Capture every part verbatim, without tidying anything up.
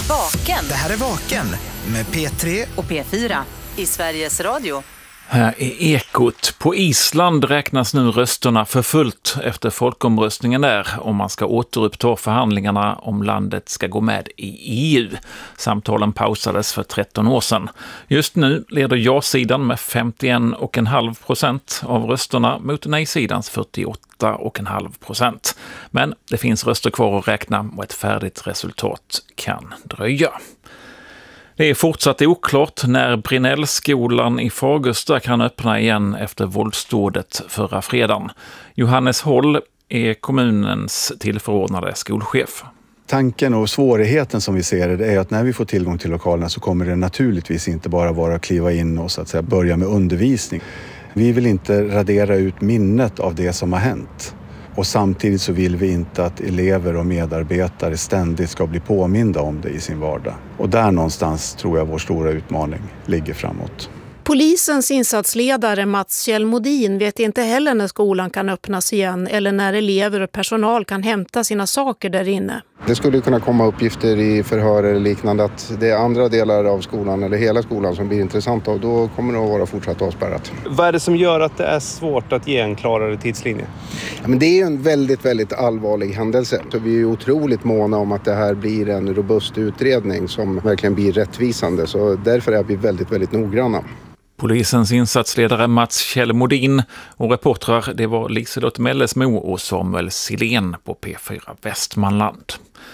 Vaken. Det här är Vaken med P tre och P fyra i Sveriges Radio. Här är Ekot. På Island räknas nu rösterna för fullt efter folkomröstningen där om man ska återuppta förhandlingarna om landet ska gå med i E U. Samtalen pausades för tretton år sedan. Just nu leder ja-sidan med femtioen komma fem procent av rösterna mot nej-sidans fyrtioåtta komma fem procent. Men det finns röster kvar att räkna och ett färdigt resultat kan dröja. Det är fortsatt oklart när Brinnellskolan i Fagersta kan öppna igen efter våldsdådet förra fredagen. Johannes Håll är kommunens tillförordnade skolchef. Tanken och svårigheten som vi ser det är att när vi får tillgång till lokalerna så kommer det naturligtvis inte bara vara att kliva in och så att säga börja med undervisning. Vi vill inte radera ut minnet av det som har hänt. Och samtidigt så vill vi inte att elever och medarbetare ständigt ska bli påminda om det i sin vardag. Och där någonstans tror jag vår stora utmaning ligger framåt. Polisens insatsledare Mats Kjellmodin vet inte heller när skolan kan öppnas igen eller när elever och personal kan hämta sina saker där inne. Det skulle kunna komma uppgifter i förhör eller liknande att det är andra delar av skolan eller hela skolan som blir intressanta och då kommer det att vara fortsatt avspärrat. Vad är det som gör att det är svårt att ge en klarare tidslinje? Ja, men det är en väldigt, väldigt allvarlig händelse. Så vi är otroligt måna om att det här blir en robust utredning som verkligen blir rättvisande. Så därför är vi väldigt, väldigt noggranna. Polisens insatsledare Mats Kjellmodin och reportrar det var Liselott Mellesmo och Samuel Silén på P fyra Västmanland.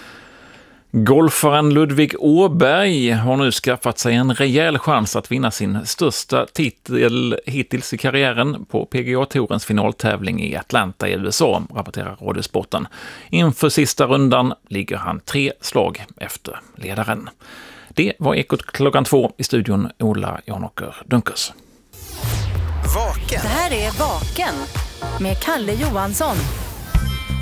Golfaren Ludvig Åberg har nu skaffat sig en rejäl chans att vinna sin största titel hittills i karriären på P G A-tourens finaltävling i Atlanta i U S A, rapporterar Radiosporten. Inför sista rundan ligger han tre slag efter ledaren. Det var Ekot klockan två i studion Ola Janåker Dunkers. Vaken. Det här är Vaken med Kalle Johansson.